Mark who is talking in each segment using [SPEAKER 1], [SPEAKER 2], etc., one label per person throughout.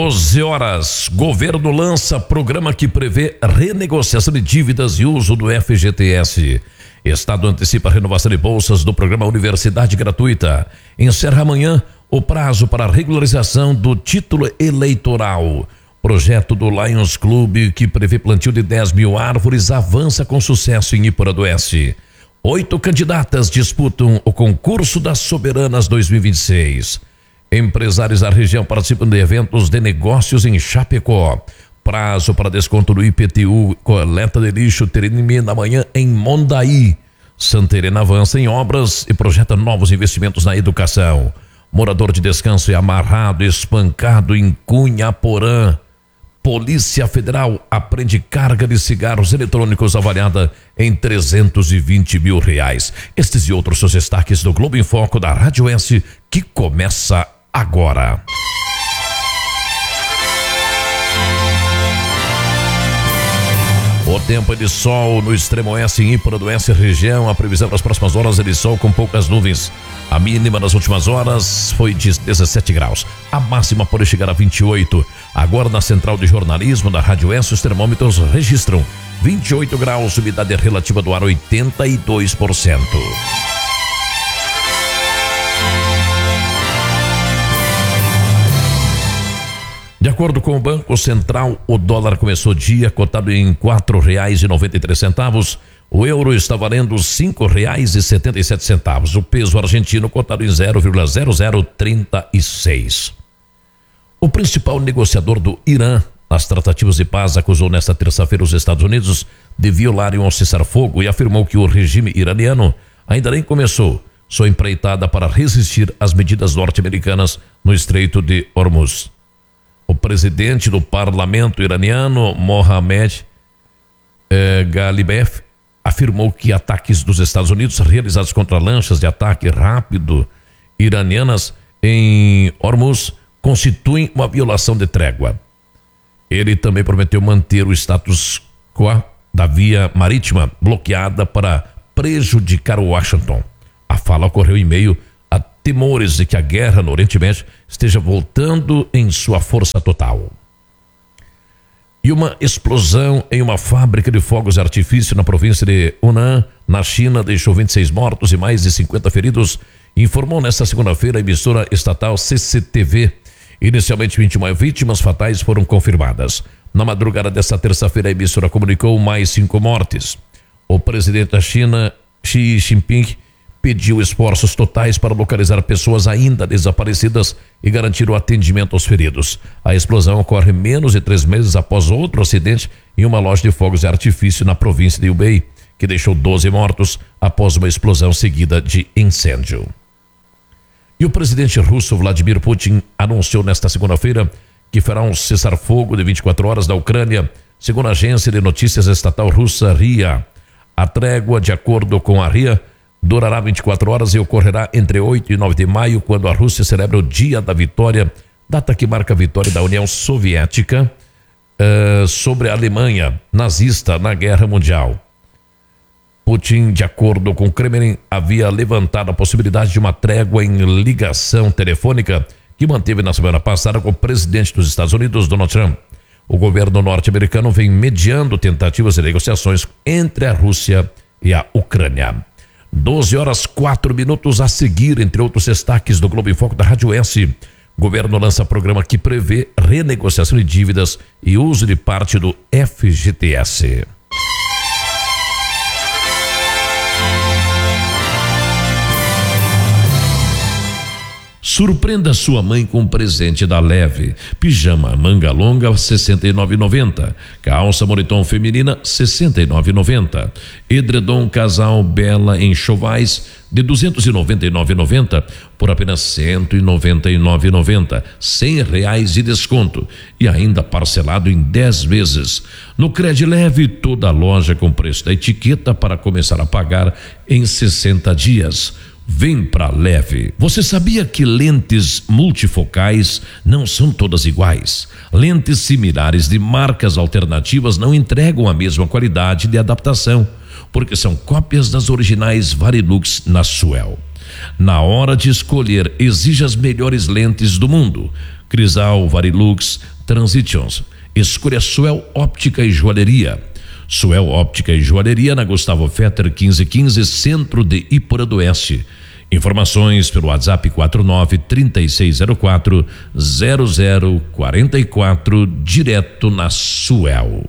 [SPEAKER 1] 12 horas, governo lança programa que prevê renegociação de dívidas e uso do FGTS. Estado antecipa a renovação de bolsas do programa Universidade Gratuita. Encerra amanhã o prazo para a regularização do título eleitoral. Projeto do Lions Clube, que prevê plantio de 10 mil árvores, avança com sucesso em Ípora do Oeste. 8 candidatas disputam o concurso das Soberanas 2026. Empresários da região participam de eventos de negócios em Chapecó. Prazo para desconto do IPTU, coleta de lixo termina amanhã em Mondaí. Santa Helena avança em obras e projeta novos investimentos na educação. Morador de descanso é amarrado, espancado em Cunhaporã. Polícia Federal apreende carga de cigarros eletrônicos avaliada em R$320 mil. Estes e outros os destaques do Globo em Foco da Rádio S, que começa agora. O tempo é de sol no extremo oeste em Ípora do Oeste região. A previsão para as próximas horas é de sol com poucas nuvens. A mínima nas últimas horas foi de 17 graus. A máxima pode chegar a 28. Agora na central de jornalismo da Rádio S, os termômetros registram 28 graus, umidade relativa do ar 82%. De acordo com o Banco Central, o dólar começou o dia cotado em R$4,93. O euro está valendo R$5,77. O peso argentino cotado em 0,0036. O principal negociador do Irã nas tratativas de paz acusou nesta terça-feira os Estados Unidos de violarem um cessar-fogo e afirmou que o regime iraniano ainda nem começou sua empreitada para resistir às medidas norte-americanas no Estreito de Hormuz. O presidente do parlamento iraniano, Mohammad Ghalibaf, afirmou que ataques dos Estados Unidos realizados contra lanchas de ataque rápido iranianas em Hormuz constituem uma violação de trégua. Ele também prometeu manter o status quo da via marítima bloqueada para prejudicar Washington. A fala ocorreu em meio a temores de que a guerra no Oriente Médio esteja voltando em sua força total. E uma explosão em uma fábrica de fogos de artifício na província de Hunan, na China, deixou 26 mortos e mais de 50 feridos, informou nesta segunda-feira a emissora estatal CCTV. Inicialmente 21 vítimas fatais foram confirmadas. Na madrugada desta terça-feira, a emissora comunicou mais 5 mortes. O presidente da China, Xi Jinping, pediu esforços totais para localizar pessoas ainda desaparecidas e garantir o atendimento aos feridos. A explosão ocorre menos de 3 meses após outro acidente em uma loja de fogos de artifício na província de Hubei, que deixou 12 mortos após uma explosão seguida de incêndio. E o presidente russo Vladimir Putin anunciou nesta segunda-feira que fará um cessar-fogo de 24 horas da Ucrânia, segundo a agência de notícias estatal russa RIA. A trégua, de acordo com a RIA, durará 24 horas e ocorrerá entre 8 e 9 de maio, quando a Rússia celebra o Dia da Vitória, data que marca a vitória da União Soviética sobre a Alemanha nazista na Guerra Mundial. Putin, de acordo com o Kremlin, havia levantado a possibilidade de uma trégua em ligação telefônica que manteve na semana passada com o presidente dos Estados Unidos, Donald Trump. O governo norte-americano vem mediando tentativas de negociações entre a Rússia e a Ucrânia. 12 horas 4 minutos a seguir, entre outros destaques do Globo em Foco da Rádio S. Governo lança programa que prevê renegociação de dívidas e uso de parte do FGTS. Surpreenda sua mãe com um presente da Leve. Pijama manga longa R$ 69,90. Calça moletom feminina R$ 69,90. Edredom casal Bela enxovais de R$ 299,90 por apenas R$ 199,90. R$ 100 de desconto e ainda parcelado em 10 vezes. No Cred Leve, toda a loja com preço da etiqueta para começar a pagar em 60 dias. Vem pra Leve. Você sabia que lentes multifocais não são todas iguais? Lentes similares de marcas alternativas não entregam a mesma qualidade de adaptação, porque são cópias das originais Varilux na Suel. Na hora de escolher, exija as melhores lentes do mundo. Crisal, Varilux, Transitions. Escolha Suel Óptica e Joalheria. Suel Óptica e Joalheria na Gustavo Fetter 1515, centro de Iporã do Oeste. Informações pelo WhatsApp 49-3604-0044, direto na Suel.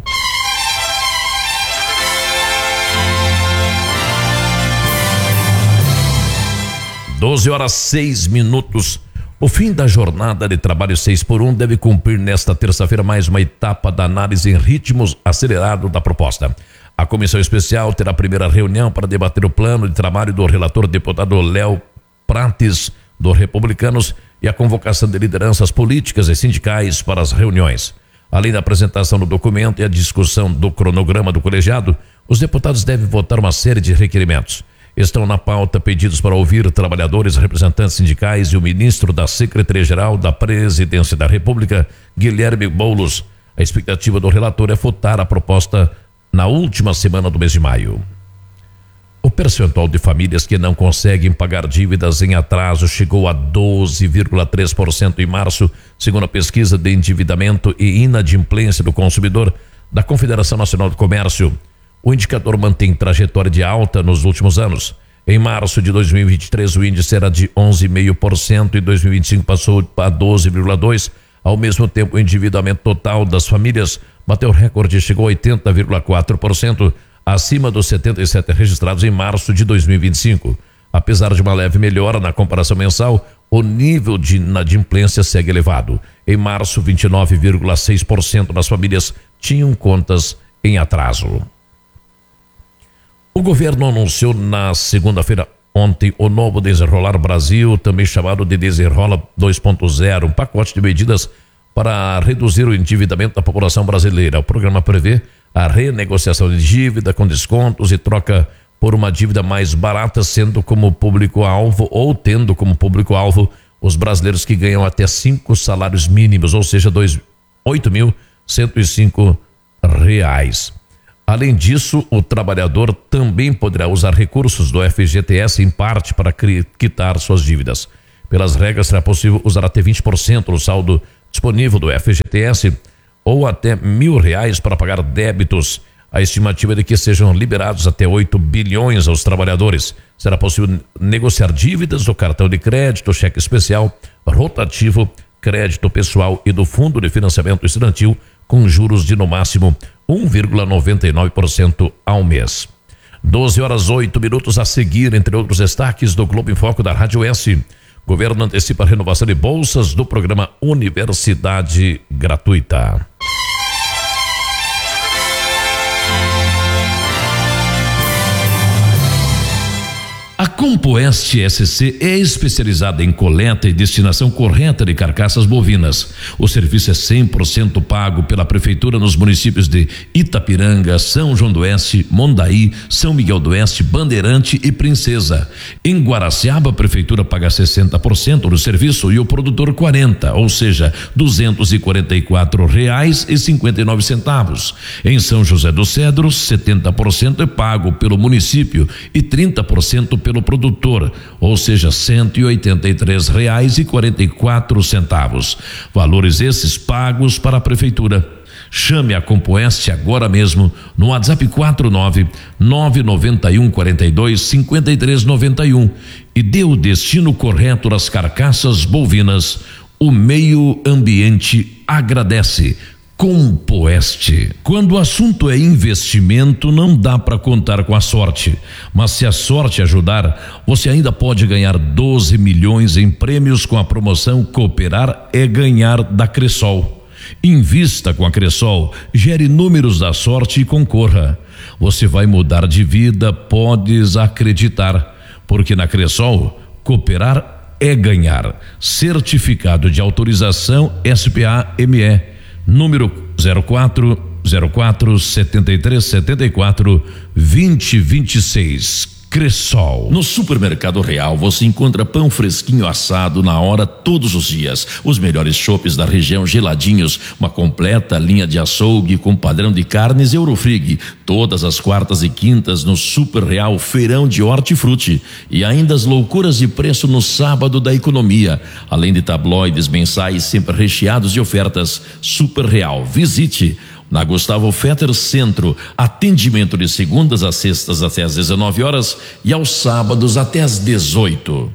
[SPEAKER 1] 12h06. O fim da jornada de trabalho 6x1 deve cumprir nesta terça-feira mais uma etapa da análise em ritmo acelerado da proposta. A comissão especial terá a primeira reunião para debater o plano de trabalho do relator deputado Léo Prates, do Republicanos, e a convocação de lideranças políticas e sindicais para as reuniões. Além da apresentação do documento e a discussão do cronograma do colegiado, os deputados devem votar uma série de requerimentos. Estão na pauta pedidos para ouvir trabalhadores, representantes sindicais e o ministro da Secretaria-Geral da Presidência da República, Guilherme Boulos. A expectativa do relator é votar a proposta na última semana do mês de maio. O percentual de famílias que não conseguem pagar dívidas em atraso chegou a 12,3% em março, segundo a pesquisa de endividamento e inadimplência do consumidor da Confederação Nacional do Comércio. O indicador mantém trajetória de alta nos últimos anos. Em março de 2023, o índice era de 11,5% e 2025 passou para 12,2%. Ao mesmo tempo, o endividamento total das famílias bateu recorde e chegou a 80,4%, acima dos 77% registrados em março de 2025. Apesar de uma leve melhora na comparação mensal, o nível de inadimplência segue elevado. Em março, 29,6% das famílias tinham contas em atraso. O governo anunciou na segunda-feira ontem o novo Desenrolar Brasil, também chamado de Desenrola 2.0, um pacote de medidas para reduzir o endividamento da população brasileira. O programa prevê a renegociação de dívida com descontos e troca por uma dívida mais barata, sendo como público-alvo ou tendo como público-alvo os brasileiros que ganham até 5 salários mínimos, ou seja, R$ 8.105. Além disso, o trabalhador também poderá usar recursos do FGTS em parte para quitar suas dívidas. Pelas regras, será possível usar até 20% do saldo disponível do FGTS ou até R$1.000 para pagar débitos. A estimativa é de que sejam liberados até 8 bilhões aos trabalhadores. Será possível negociar dívidas do cartão de crédito, cheque especial, rotativo, crédito pessoal e do Fundo de Financiamento Estudantil com juros de no máximo 1,99% ao mês. 12h08 a seguir, entre outros destaques do Globo em Foco da Rádio S. Governo antecipa a renovação de bolsas do programa Universidade Gratuita. A Compoeste SC é especializada em coleta e destinação correta de carcaças bovinas. O serviço é 100% pago pela Prefeitura nos municípios de Itapiranga, São João do Oeste, Mondaí, São Miguel do Oeste, Bandeirante e Princesa. Em Guaraciaba, a Prefeitura paga 60% do serviço e o produtor 40%, ou seja, R$ 244,59. Em São José dos Cedros, 70% é pago pelo município e 30% pelo produtor, ou seja, R$ 183,44. Valores esses pagos para a Prefeitura. Chame a Compoeste agora mesmo no WhatsApp 49-991-42-5391 e dê o destino correto das carcaças bovinas. O meio ambiente agradece. Compoeste. Quando o assunto é investimento, não dá para contar com a sorte, mas se a sorte ajudar, você ainda pode ganhar 12 milhões em prêmios com a promoção Cooperar é Ganhar da Cressol. Invista com a Cressol, gere números da sorte e concorra. Você vai mudar de vida, podes acreditar, porque na Cressol, cooperar é ganhar. Certificado de autorização SPA-ME, número 04 73 74 2026.
[SPEAKER 2] Cressol. No Supermercado Real você encontra pão fresquinho assado na hora todos os dias. Os melhores chopes da região geladinhos, uma completa linha de açougue com padrão de carnes Eurofrig. Todas as quartas e quintas no Super Real Feirão de Hortifruti. E ainda as loucuras de preço no sábado da economia. Além de tabloides mensais sempre recheados de ofertas. Super Real. Visite. Na Gustavo Fetter Centro, atendimento de segundas a sextas até às 19 horas e aos sábados até às 18.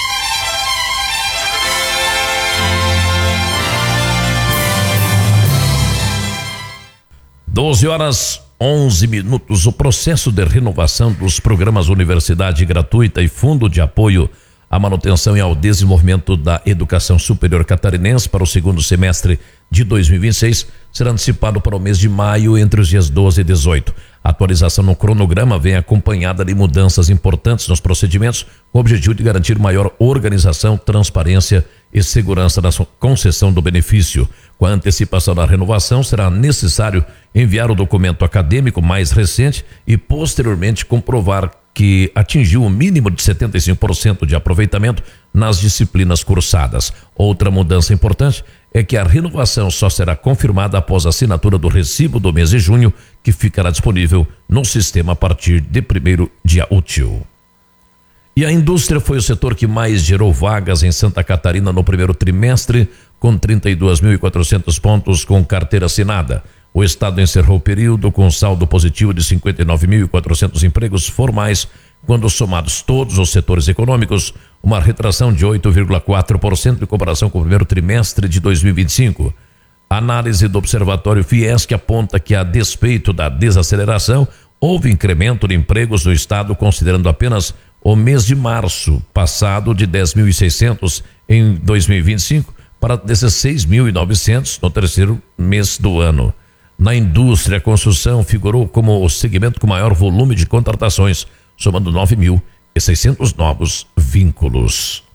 [SPEAKER 1] Horas 11 minutos. O processo de renovação dos programas Universidade Gratuita e Fundo de Apoio à Manutenção e ao Desenvolvimento da Educação Superior Catarinense para o segundo semestre de 2026 será antecipado para o mês de maio, entre os dias 12 e 18. A atualização no cronograma vem acompanhada de mudanças importantes nos procedimentos, com o objetivo de garantir maior organização, transparência e segurança na concessão do benefício. Com a antecipação da renovação, será necessário enviar o documento acadêmico mais recente e, posteriormente, comprovar que atingiu o mínimo de 75% de aproveitamento nas disciplinas cursadas. Outra mudança importante é que a renovação só será confirmada após a assinatura do recibo do mês de junho, que ficará disponível no sistema a partir de 1º dia útil. E a indústria foi o setor que mais gerou vagas em Santa Catarina no primeiro trimestre, com 32.400 pontos com carteira assinada. O estado encerrou o período com saldo positivo de 59.400 empregos formais, quando somados todos os setores econômicos, uma retração de 8,4% em comparação com o primeiro trimestre de 2025. A análise do Observatório Fiesc aponta que, a despeito da desaceleração, houve incremento de empregos no estado, considerando apenas o mês de março passado de 10.600 em 2025 para 16.900 no terceiro mês do ano. Na indústria, a construção figurou como o segmento com maior volume de contratações, somando 9.600 novos vínculos.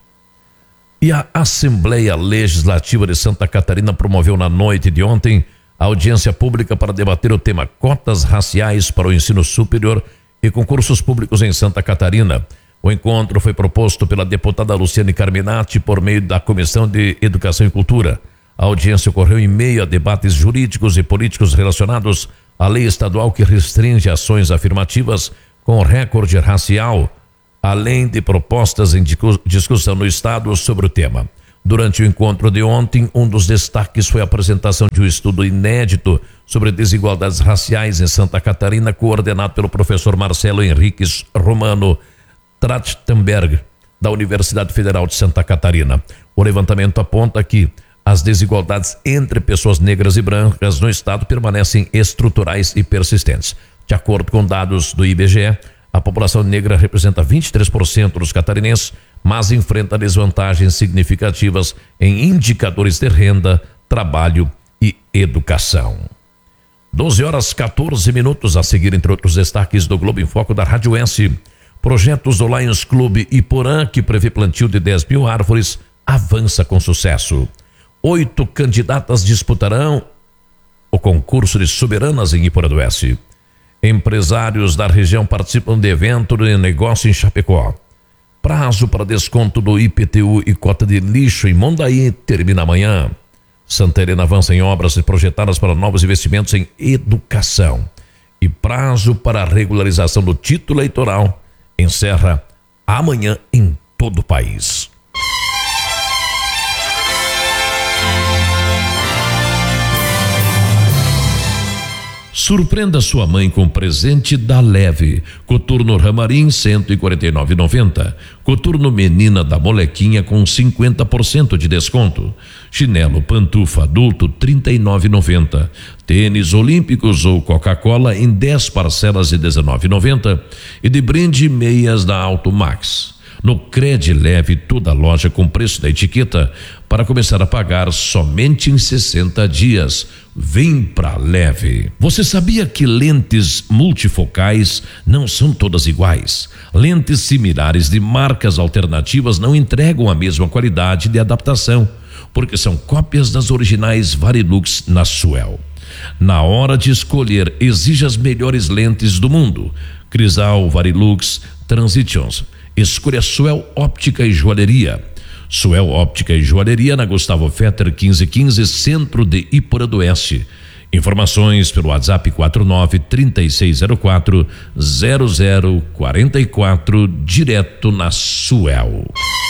[SPEAKER 1] E a Assembleia Legislativa de Santa Catarina promoveu na noite de ontem a audiência pública para debater o tema cotas raciais para o ensino superior e concursos públicos em Santa Catarina. O encontro foi proposto pela deputada Luciane Carminati por meio da Comissão de Educação e Cultura. A audiência ocorreu em meio a debates jurídicos e políticos relacionados à lei estadual que restringe ações afirmativas com recorde racial, além de propostas em discussão no estado sobre o tema. Durante o encontro de ontem, um dos destaques foi a apresentação de um estudo inédito sobre desigualdades raciais em Santa Catarina, coordenado pelo professor Marcelo Henriques Romano Trachtenberg, da Universidade Federal de Santa Catarina. O levantamento aponta que as desigualdades entre pessoas negras e brancas no estado permanecem estruturais e persistentes. De acordo com dados do IBGE, a população negra representa 23% dos catarinenses, mas enfrenta desvantagens significativas em indicadores de renda, trabalho e educação. 12h14, a seguir, entre outros destaques do Globo em Foco da Rádio S. Projetos do Lions Clube Iporã, que prevê plantio de 10.000 árvores, avança com sucesso. 8 candidatas disputarão o concurso de soberanas em Iporã do Oeste. Empresários da região participam de evento de negócio em Chapecó. Prazo para desconto do IPTU e cota de lixo em Mondaí termina amanhã. Santa Helena avança em obras projetadas para novos investimentos em educação. E prazo para a regularização do título eleitoral encerra amanhã em todo o país.
[SPEAKER 2] Surpreenda sua mãe com presente da Leve. Coturno Ramarim, 149,90. Coturno Menina da Molequinha com 50% de desconto. Chinelo Pantufa adulto, 39,90. Tênis Olímpicos ou Coca-Cola em 10 parcelas de 19,90. E de brinde, meias da Auto Max. No Cred Leve, toda loja com preço da etiqueta para começar a pagar somente em 60 dias. Vem pra Leve. Você sabia que lentes multifocais não são todas iguais? Lentes similares de marcas alternativas não entregam a mesma qualidade de adaptação, porque são cópias das originais Varilux na Suel. Na hora de escolher, exija as melhores lentes do mundo. Crisal, Varilux, Transitions. Escolha Suel Óptica e Joalheria. Suel Óptica e Joalheria na Gustavo Fetter 1515, centro de Iporã do Oeste. Informações pelo WhatsApp 49-3604-0044, direto na Suel.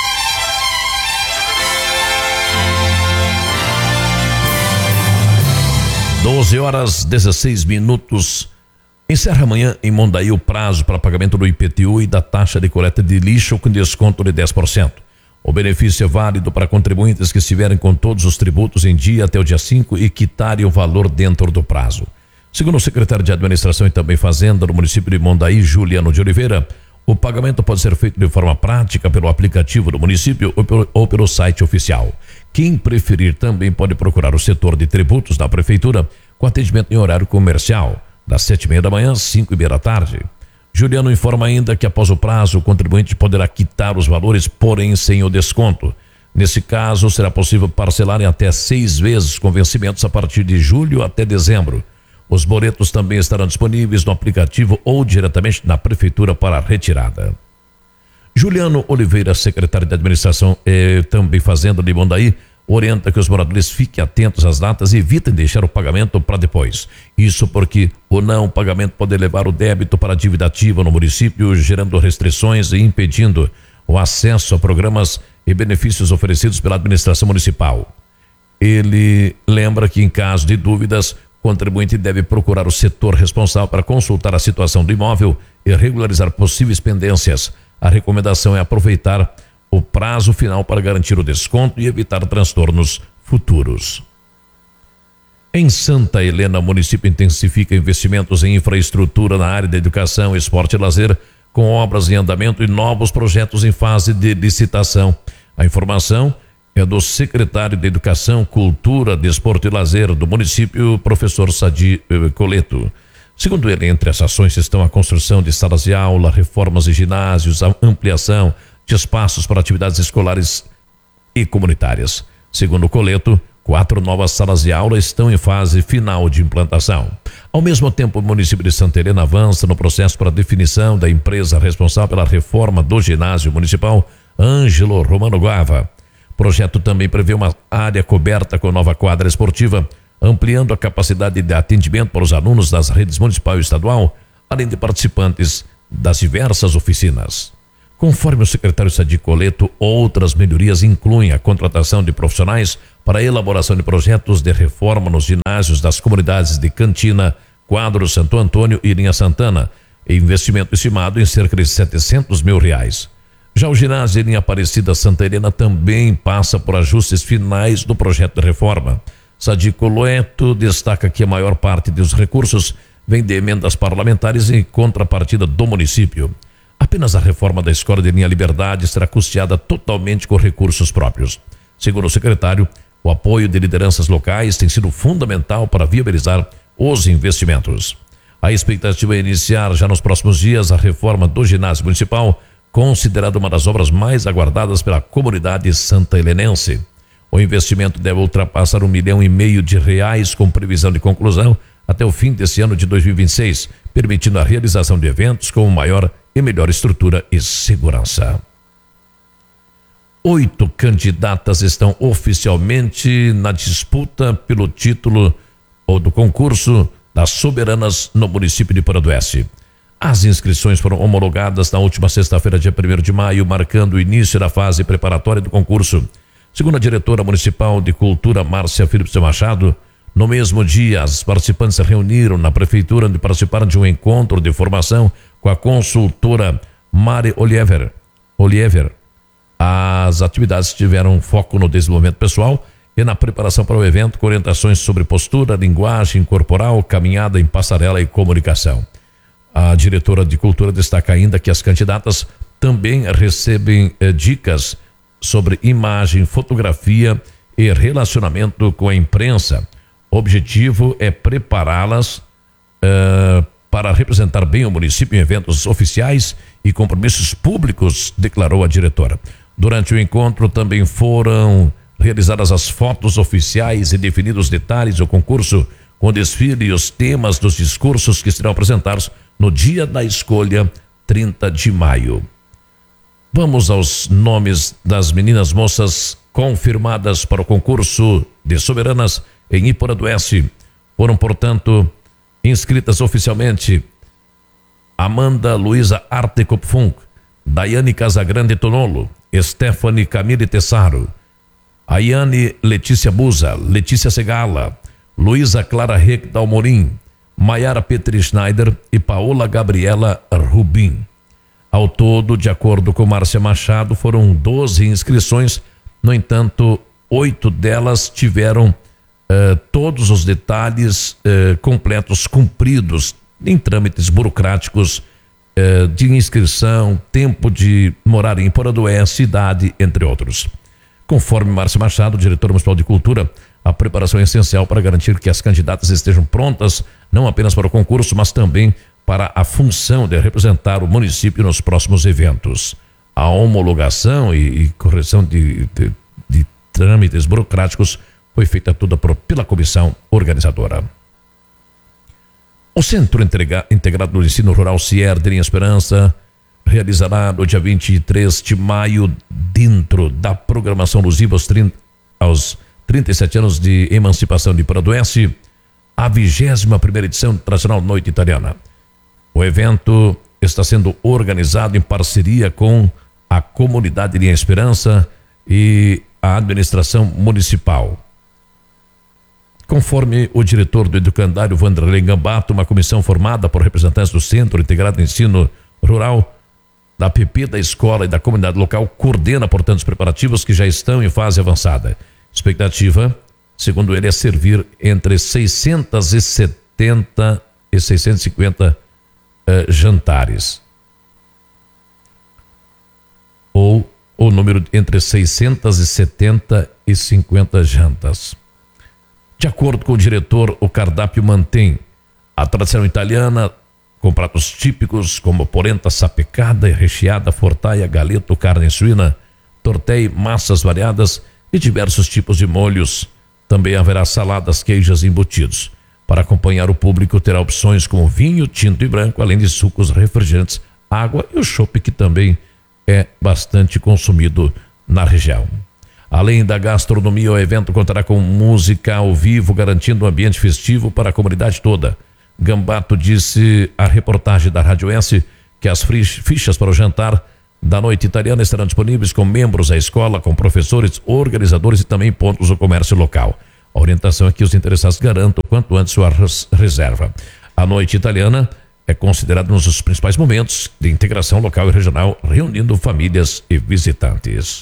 [SPEAKER 1] 12h16. Encerra amanhã em Mondaí o prazo para pagamento do IPTU e da taxa de coleta de lixo com desconto de 10%. O benefício é válido para contribuintes que estiverem com todos os tributos em dia até o dia 5 e quitarem o valor dentro do prazo. Segundo o secretário de Administração e também Fazenda do município de Mondaí, Juliano de Oliveira, o pagamento pode ser feito de forma prática pelo aplicativo do município ou pelo site oficial. Quem preferir também pode procurar o setor de tributos da prefeitura com atendimento em horário comercial, das 7h30 da manhã às 5h30 da tarde. Juliano informa ainda que após o prazo, o contribuinte poderá quitar os valores, porém sem o desconto. Nesse caso, será possível parcelar em até 6 vezes com vencimentos a partir de julho até dezembro. Os boletos também estarão disponíveis no aplicativo ou diretamente na prefeitura para retirada. Juliano Oliveira, secretário de Administração e também Fazenda de Mondaí, orienta que os moradores fiquem atentos às datas e evitem deixar o pagamento para depois. Isso porque o não pagamento pode levar o débito para a dívida ativa no município, gerando restrições e impedindo o acesso a programas e benefícios oferecidos pela administração municipal. Ele lembra que, em caso de dúvidas, o contribuinte deve procurar o setor responsável para consultar a situação do imóvel e regularizar possíveis pendências. A recomendação é aproveitar o prazo final para garantir o desconto e evitar transtornos futuros. Em Santa Helena, o município intensifica investimentos em infraestrutura na área da educação, esporte e lazer, com obras em andamento e novos projetos em fase de licitação. A informação é do secretário de Educação, Cultura, Desporto e Lazer do município, professor Sadi Coleto. Segundo ele, entre as ações estão a construção de salas de aula, reformas de ginásios, a ampliação de espaços para atividades escolares e comunitárias. Segundo Coleto, 4 novas salas de aula estão em fase final de implantação. Ao mesmo tempo, o município de Santa Helena avança no processo para a definição da empresa responsável pela reforma do ginásio municipal, Ângelo Romano Guava. O projeto também prevê uma área coberta com nova quadra esportiva, ampliando a capacidade de atendimento para os alunos das redes municipal e estadual, além de participantes das diversas oficinas. Conforme o secretário Sadi Coleto, outras melhorias incluem a contratação de profissionais para a elaboração de projetos de reforma nos ginásios das comunidades de Cantina, Quadro, Santo Antônio e Linha Santana, e investimento estimado em cerca de R$700 mil. Já o ginásio de Linha Aparecida Santa Helena também passa por ajustes finais do projeto de reforma. Sadi Coleto destaca que a maior parte dos recursos vem de emendas parlamentares em contrapartida do município. Apenas a reforma da escola de Linha Liberdade será custeada totalmente com recursos próprios. Segundo o secretário, o apoio de lideranças locais tem sido fundamental para viabilizar os investimentos. A expectativa é iniciar já nos próximos dias a reforma do ginásio municipal, considerada uma das obras mais aguardadas pela comunidade santahelenense. O investimento deve ultrapassar R$1,5 milhão com previsão de conclusão até o fim desse ano de 2026, permitindo a realização de eventos com maior e melhor estrutura e segurança. 8 candidatas estão oficialmente na disputa pelo título ou do concurso das soberanas no município de Iporã do Oeste. As inscrições foram homologadas na última sexta-feira, dia 1º de maio, marcando o início da fase preparatória do concurso. Segundo a diretora municipal de Cultura, Márcia Philips Machado, no mesmo dia, as participantes se reuniram na prefeitura onde participaram de um encontro de formação com a consultora Mari Oliver. As atividades tiveram foco no desenvolvimento pessoal e na preparação para o evento, com orientações sobre postura, linguagem corporal, caminhada em passarela e comunicação. A diretora de Cultura destaca ainda que as candidatas também recebem dicas sobre imagem, fotografia e relacionamento com a imprensa. O objetivo é prepará-las para representar bem o município em eventos oficiais e compromissos públicos, declarou a diretora. Durante o encontro também foram realizadas as fotos oficiais e definidos os detalhes do concurso, com o desfile e os temas dos discursos que serão apresentados no dia da escolha, 30 de maio. Vamos aos nomes das meninas moças confirmadas para o concurso de soberanas em Iporã do Oeste. Foram, portanto, inscritas oficialmente Amanda Luiza Arte Kopfunk, Daiane Casagrande Tonolo, Stephanie Camille Tessaro, Ayane Letícia Buza, Letícia Segala, Luísa Clara Reck Dalmorim, Maiara Petri Schneider e Paola Gabriela Rubim. Ao todo, de acordo com Márcia Machado, foram 12 inscrições. No entanto, 8 delas tiveram todos os detalhes completos cumpridos em trâmites burocráticos de inscrição, tempo de morar em Iporã do Oeste, idade, entre outros. Conforme Márcia Machado, diretor municipal de Cultura, a preparação é essencial para garantir que as candidatas estejam prontas não apenas para o concurso, mas também para a função de representar o município nos próximos eventos. A homologação e correção de trâmites burocráticos foi feita toda pela comissão organizadora. O Centro Integrado do Ensino Rural CIER de Linha Esperança realizará no dia 23 de maio, dentro da programação alusiva aos 37 anos de emancipação de Iporã do Oeste, a 21ª edição do tradicional Noite Italiana. O evento está sendo organizado em parceria com a comunidade de Linha Esperança e a administração municipal. Conforme o diretor do Educandário Vanderlei Gambato, uma comissão formada por representantes do Centro Integrado de Ensino Rural, da PP, da escola e da comunidade local, coordena, portanto, os preparativos que já estão em fase avançada. Expectativa, segundo ele, é servir entre 670 e 650 jantares. Ou o número entre 670 e 50 jantas. De acordo com o diretor, o cardápio mantém a tradição italiana, com pratos típicos como polenta sapecada e recheada, fortaia, galeto, carne suína, tortei, massas variadas e diversos tipos de molhos. Também haverá saladas, queijos e embutidos. Para acompanhar o público, terá opções como vinho, tinto e branco, além de sucos, refrigerantes, água e o chopp, que também é bastante consumido na região. Além da gastronomia, o evento contará com música ao vivo, garantindo um ambiente festivo para a comunidade toda. Gambato disse à reportagem da Rádio S que as fichas para o jantar da Noite Italiana estarão disponíveis com membros da escola, com professores, organizadores e também pontos do comércio local. A orientação é que os interessados garantam quanto antes sua reserva. A Noite Italiana é considerada um dos principais momentos de integração local e regional, reunindo famílias e visitantes.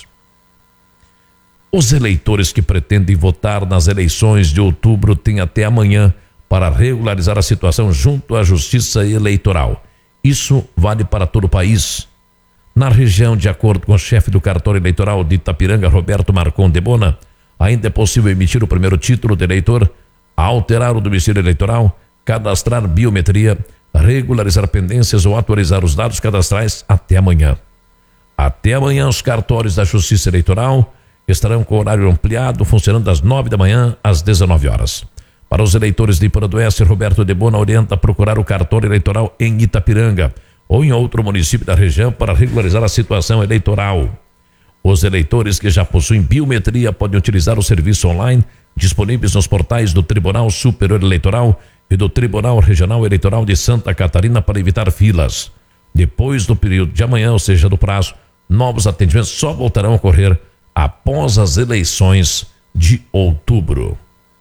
[SPEAKER 1] Os eleitores que pretendem votar nas eleições de outubro têm até amanhã para regularizar a situação junto à Justiça Eleitoral. Isso vale para todo o país. Na região, de acordo com o chefe do cartório eleitoral de Itapiranga, Roberto Marcon de Bona, ainda é possível emitir o primeiro título de eleitor, alterar o domicílio eleitoral, cadastrar biometria, regularizar pendências ou atualizar os dados cadastrais até amanhã. Até amanhã, os cartórios da Justiça Eleitoral estarão com horário ampliado, funcionando das 9 da manhã às 19 horas. Para os eleitores de Iporã do Oeste, Roberto de Bona orienta a procurar o cartório eleitoral em Itapiranga ou em outro município da região para regularizar a situação eleitoral. Os eleitores que já possuem biometria podem utilizar o serviço online disponíveis nos portais do Tribunal Superior Eleitoral e do Tribunal Regional Eleitoral de Santa Catarina para evitar filas. Depois do período de amanhã, ou seja, do prazo, novos atendimentos só voltarão a ocorrer após as eleições de outubro.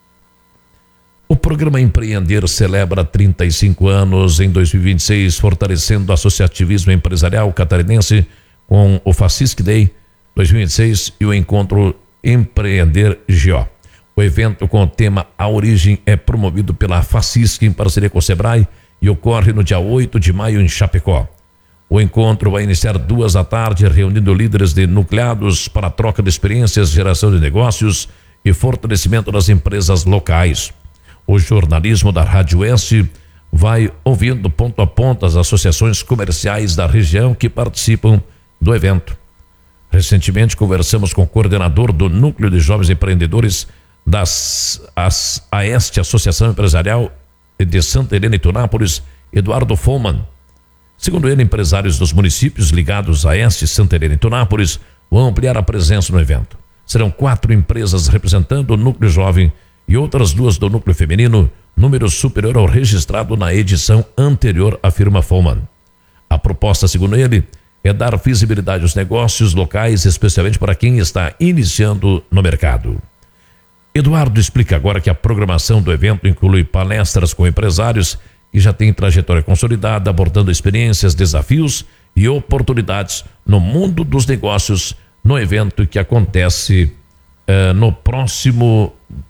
[SPEAKER 1] O programa Empreender celebra 35 anos em 2026, fortalecendo o associativismo empresarial catarinense com o Facisc Day 2026 e o encontro Empreender GO. O evento com o tema A Origem é promovido pela Facisc em parceria com o Sebrae e ocorre no dia 8 de maio em Chapecó. O encontro vai iniciar 2 da tarde, reunindo líderes de nucleados para troca de experiências, geração de negócios e fortalecimento das empresas locais. O jornalismo da Rádio Oeste vai ouvindo ponto a ponto as associações comerciais da região que participam do evento. Recentemente conversamos com o coordenador do Núcleo de Jovens Empreendedores AEST, Associação Empresarial de Santa Helena e Tunápolis, Eduardo Foman. Segundo ele, empresários dos municípios ligados a AEST, Santa Helena e Tunápolis vão ampliar a presença no evento. Serão 4 empresas representando o núcleo jovem e outras 2 do núcleo feminino, número superior ao registrado na edição anterior, afirma Foman. A proposta, segundo ele, é dar visibilidade aos negócios locais, especialmente para quem está iniciando no mercado. Eduardo explica agora que a programação do evento inclui palestras com empresários que já têm trajetória consolidada, abordando experiências, desafios e oportunidades no mundo dos negócios, no evento que acontece no próximo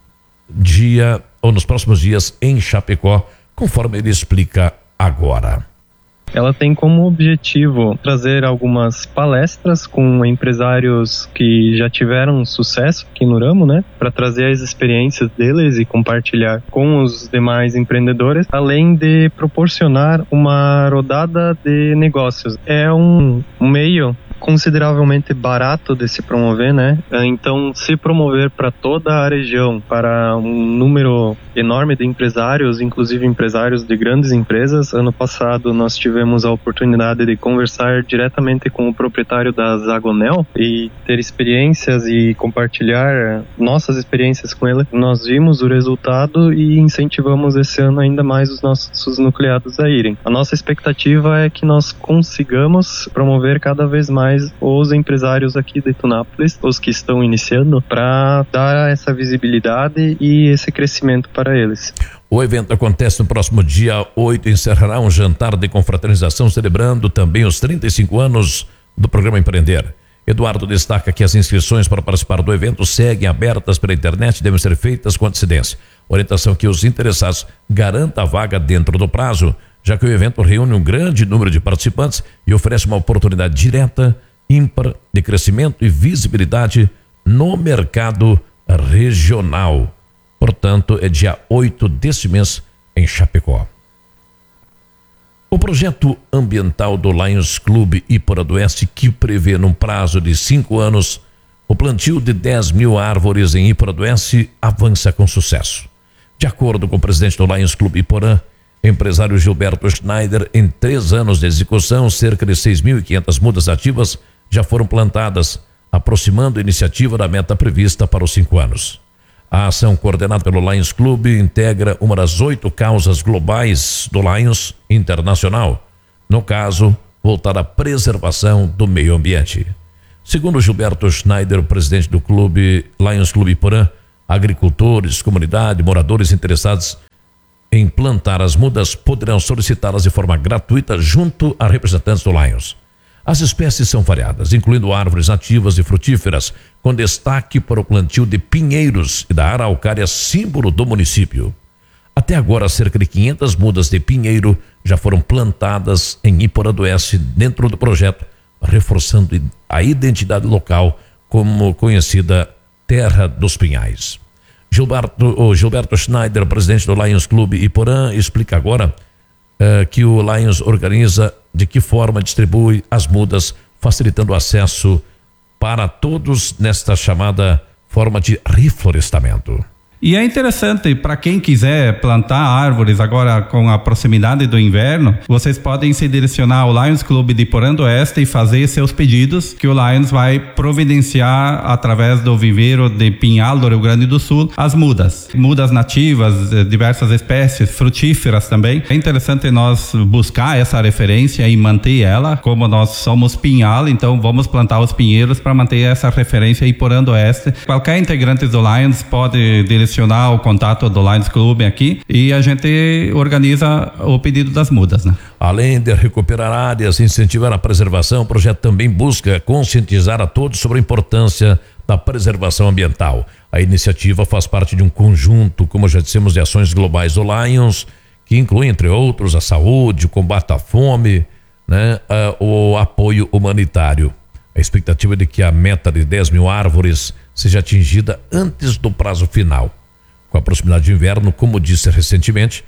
[SPEAKER 1] dia ou nos próximos dias em Chapecó, conforme ele explica agora.
[SPEAKER 3] Ela tem como objetivo trazer algumas palestras com empresários que já tiveram sucesso aqui no ramo, né? Para trazer as experiências deles e compartilhar com os demais empreendedores, além de proporcionar uma rodada de negócios. É um meio consideravelmente barato de se promover, né? Então, se promover para toda a região, para um número enorme de empresários, inclusive empresários de grandes empresas. Ano passado nós tivemos a oportunidade de conversar diretamente com o proprietário da Zagonel e ter experiências e compartilhar nossas experiências com ele. Nós vimos o resultado e incentivamos esse ano ainda mais os nossos nucleados a irem. A nossa expectativa é que nós consigamos promover cada vez mais os empresários aqui de Tunápolis, os que estão iniciando, para dar essa visibilidade e esse crescimento para eles.
[SPEAKER 1] O evento acontece no próximo dia 8, encerrará um jantar de confraternização celebrando também os 35 anos do programa Empreender. Eduardo destaca que as inscrições para participar do evento seguem abertas pela internet e devem ser feitas com antecedência. Orientação que os interessados garantam a vaga dentro do prazo, já que o evento reúne um grande número de participantes e oferece uma oportunidade direta, ímpar, de crescimento e visibilidade no mercado regional. Portanto, é dia 8 deste mês em Chapecó. O projeto ambiental do Lions Clube Iporã do Oeste, que prevê num prazo de 5 anos o plantio de 10 mil árvores em Iporã do Oeste, avança com sucesso. De acordo com o presidente do Lions Clube Iporã, empresário Gilberto Schneider, em 3 anos de execução, cerca de 6.500 mudas ativas já foram plantadas, aproximando a iniciativa da meta prevista para os 5 anos. A ação coordenada pelo Lions Clube integra uma das 8 causas globais do Lions Internacional, no caso, voltada à preservação do meio ambiente. Segundo Gilberto Schneider, presidente do clube Lions Clube Iporã, agricultores, comunidade, moradores interessados em plantar as mudas poderão solicitá-las de forma gratuita junto a representantes do Lions. As espécies são variadas, incluindo árvores nativas e frutíferas, com destaque para o plantio de pinheiros e da araucária, símbolo do município. Até agora, cerca de 500 mudas de pinheiro já foram plantadas em Iporã do Oeste dentro do projeto, reforçando a identidade local como conhecida Terra dos Pinhais. Gilberto Schneider, presidente do Lions Clube Iporã, explica agora que o Lions organiza de que forma distribui as mudas, facilitando o acesso para todos nesta chamada forma de reflorestamento.
[SPEAKER 4] E é interessante, para quem quiser plantar árvores agora com a proximidade do inverno, vocês podem se direcionar ao Lions Clube de Iporã do Oeste e fazer seus pedidos, que o Lions vai providenciar através do viveiro de Pinhal do Rio Grande do Sul as mudas nativas, diversas espécies, frutíferas também. É interessante nós buscar essa referência e manter ela, como nós somos Pinhal, então vamos plantar os pinheiros para manter essa referência Iporã do Oeste. Qualquer integrante do Lions pode direcionar o contato do Lions Club aqui e a gente organiza o pedido das mudas, né?
[SPEAKER 1] Além de recuperar áreas e incentivar a preservação, o projeto também busca conscientizar a todos sobre a importância da preservação ambiental. A iniciativa faz parte de um conjunto, como já dissemos, de ações globais do Lions, que inclui, entre outros, a saúde, o combate à fome, né, o apoio humanitário. A expectativa é de que a meta de 10 mil árvores seja atingida antes do prazo final. Com a proximidade de inverno, como disse recentemente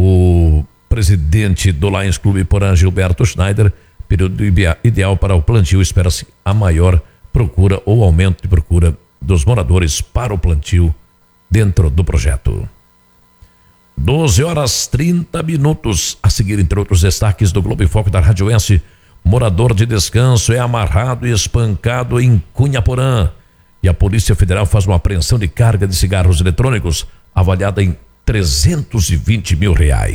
[SPEAKER 1] o presidente do Lions Clube Iporã, Gilberto Schneider, período ideal para o plantio, espera-se a maior procura ou aumento de procura dos moradores para o plantio dentro do projeto. 12h30. A seguir, entre outros destaques do Globo em Foco da Rádio S, morador de Descanso é amarrado e espancado em Cunhaporã. E a Polícia Federal faz uma apreensão de carga de cigarros eletrônicos avaliada em R$320 mil.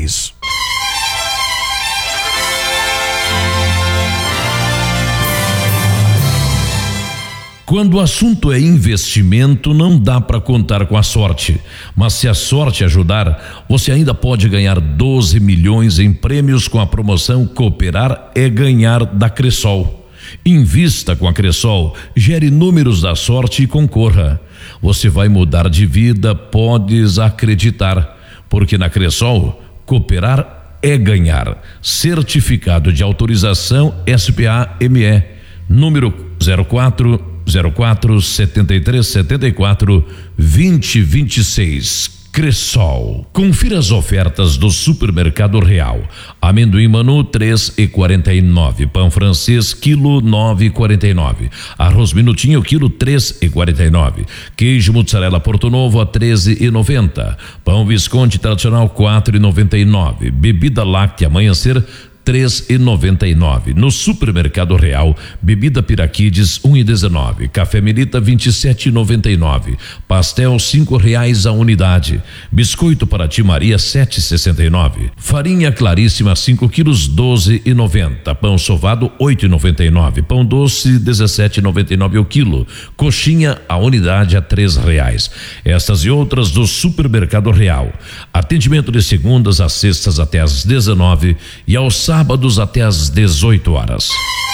[SPEAKER 2] Quando o assunto é investimento, não dá para contar com a sorte. Mas se a sorte ajudar, você ainda pode ganhar 12 milhões em prêmios com a promoção Cooperar é Ganhar da Cressol. Invista com a Cressol, gere números da sorte e concorra. Você vai mudar de vida, podes acreditar. Porque na Cressol, cooperar é ganhar. Certificado de autorização SPA-ME, número 0473742026. Cressol. Confira as ofertas do Supermercado Real. Amendoim Manu 3,49. Pão francês quilo 9,49. Arroz Minutinho quilo 3,49. Queijo mussarela Porto Novo a 13,90. Pão Visconti tradicional 4,99. Bebida láctea Amanhecer 3,99. No Supermercado Real, bebida Piraquides 1,19. Café Melita 27,99. Pastel R$5 a unidade. Biscoito Paraty Maria 7,69. Farinha Claríssima 5 quilos 12,90. Pão sovado 8,99. Pão doce 17,99 o quilo. Coxinha a unidade a R$3. Estas e outras do Supermercado Real. Atendimento de segundas às sextas até às 19 e aos sábados até às 18 horas.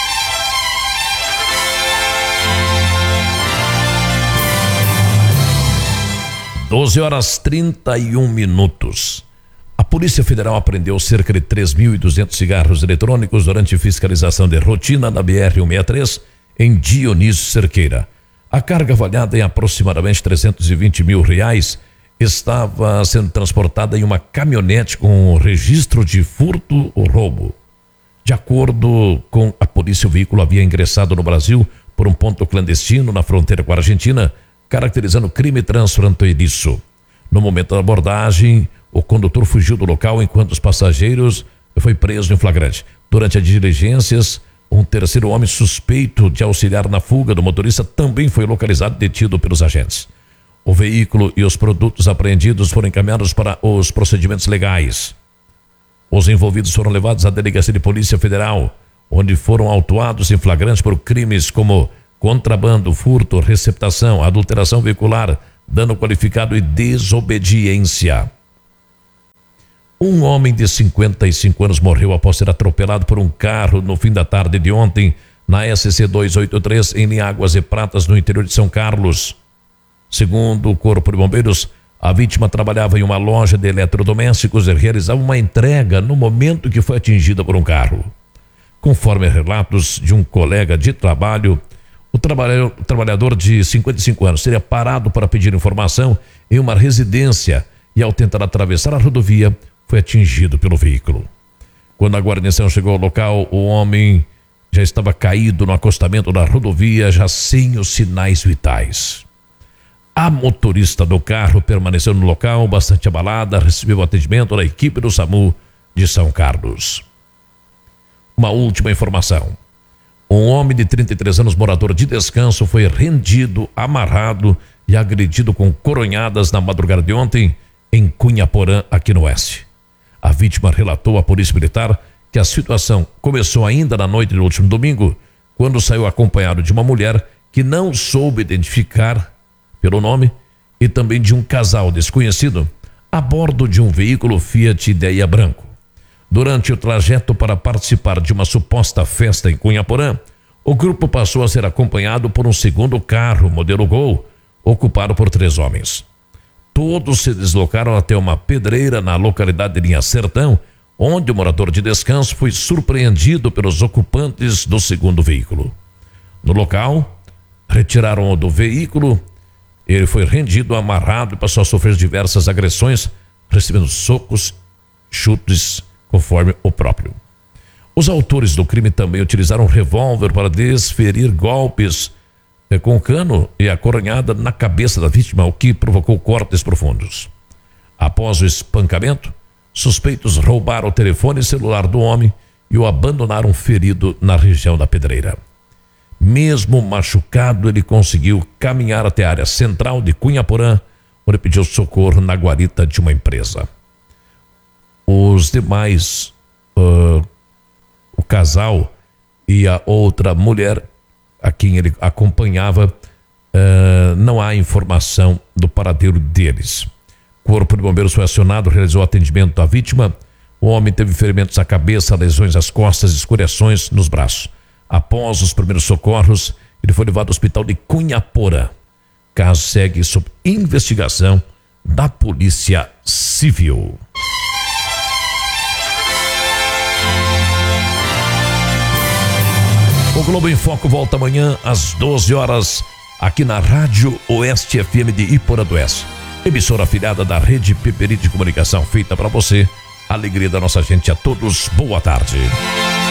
[SPEAKER 1] Doze horas 31 minutos. A Polícia Federal apreendeu cerca de 3.200 cigarros eletrônicos durante fiscalização de rotina na BR-163 em Dionísio Cerqueira. A carga avaliada em aproximadamente R$320 mil estava sendo transportada em uma caminhonete com registro de furto ou roubo. De acordo com a polícia, o veículo havia ingressado no Brasil por um ponto clandestino na fronteira com a Argentina, caracterizando crime transfronteiriço. No momento da abordagem, o condutor fugiu do local enquanto os passageiros foi preso em flagrante. Durante as diligências, um terceiro homem suspeito de auxiliar na fuga do motorista também foi localizado e detido pelos agentes. O veículo e os produtos apreendidos foram encaminhados para os procedimentos legais. Os envolvidos foram levados à Delegacia de Polícia Federal, onde foram autuados em flagrante por crimes como contrabando, furto, receptação, adulteração veicular, dano qualificado e desobediência. Um homem de 55 anos morreu após ser atropelado por um carro no fim da tarde de ontem na SC 283 em Águas e Pratas, no interior de São Carlos. Segundo o Corpo de Bombeiros, a vítima trabalhava em uma loja de eletrodomésticos e realizava uma entrega no momento que foi atingida por um carro. Conforme relatos de um colega de trabalho, o trabalhador de 55 anos seria parado para pedir informação em uma residência e, ao tentar atravessar a rodovia, foi atingido pelo veículo. Quando a guarnição chegou ao local, o homem já estava caído no acostamento da rodovia, já sem os sinais vitais. A motorista do carro permaneceu no local, bastante abalada, recebeu atendimento da equipe do SAMU de São Carlos. Uma última informação. Um homem de 33 anos, morador de Descanso, foi rendido, amarrado e agredido com coronhadas na madrugada de ontem em Cunhaporã, aqui no Oeste. A vítima relatou à Polícia Militar que a situação começou ainda na noite do último domingo, quando saiu acompanhado de uma mulher que não soube identificar pelo nome e também de um casal desconhecido a bordo de um veículo Fiat Idea branco. Durante o trajeto para participar de uma suposta festa em Cunhaporã, o grupo passou a ser acompanhado por um segundo carro, modelo Gol, ocupado por 3 homens. Todos se deslocaram até uma pedreira na localidade de Linha Sertão, onde o morador de Descanso foi surpreendido pelos ocupantes do segundo veículo. No local, retiraram-o do veículo. Ele foi rendido, amarrado e passou a sofrer diversas agressões, recebendo socos, chutes, conforme o próprio. Os autores do crime também utilizaram um revólver para desferir golpes com cano e a coronhada na cabeça da vítima, o que provocou cortes profundos. Após o espancamento, suspeitos roubaram o telefone celular do homem e o abandonaram ferido na região da Pedreira. Mesmo machucado, ele conseguiu caminhar até a área central de Cunhaporã, onde pediu socorro na guarita de uma empresa. Os demais, o casal e a outra mulher a quem ele acompanhava, não há informação do paradeiro deles. O Corpo de Bombeiros foi acionado, realizou atendimento à vítima. O homem teve ferimentos à cabeça, lesões às costas e escoriações nos braços. Após os primeiros socorros, ele foi levado ao hospital de Cunhaporã. O caso segue sob investigação da Polícia Civil. O Globo em Foco volta amanhã às 12 horas aqui na Rádio Oeste FM de Iporã do Oeste. Emissora afiliada da Rede Peperi de Comunicação, feita para você. Alegria da nossa gente. A todos, boa tarde.